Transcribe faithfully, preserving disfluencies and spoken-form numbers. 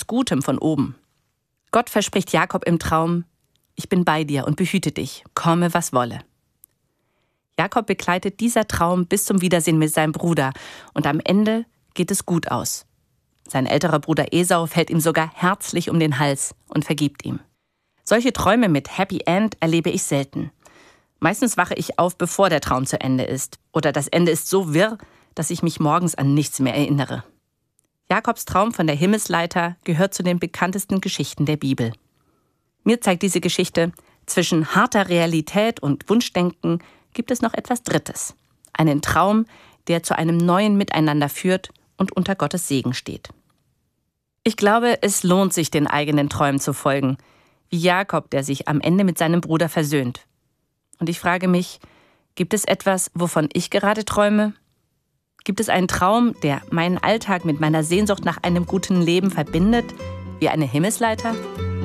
aus Gutem von oben. Gott verspricht Jakob im Traum: Ich bin bei dir und behüte dich, komme was wolle. Jakob begleitet dieser Traum bis zum Wiedersehen mit seinem Bruder und am Ende geht es gut aus. Sein älterer Bruder Esau fällt ihm sogar herzlich um den Hals und vergibt ihm. Solche Träume mit Happy End erlebe ich selten. Meistens wache ich auf, bevor der Traum zu Ende ist. Oder das Ende ist so wirr, dass ich mich morgens an nichts mehr erinnere. Jakobs Traum von der Himmelsleiter gehört zu den bekanntesten Geschichten der Bibel. Mir zeigt diese Geschichte, zwischen harter Realität und Wunschdenken gibt es noch etwas Drittes. Einen Traum, der zu einem neuen Miteinander führt und unter Gottes Segen steht. Ich glaube, es lohnt sich, den eigenen Träumen zu folgen, wie Jakob, der sich am Ende mit seinem Bruder versöhnt. Und ich frage mich, gibt es etwas, wovon ich gerade träume? Gibt es einen Traum, der meinen Alltag mit meiner Sehnsucht nach einem guten Leben verbindet, wie eine Himmelsleiter?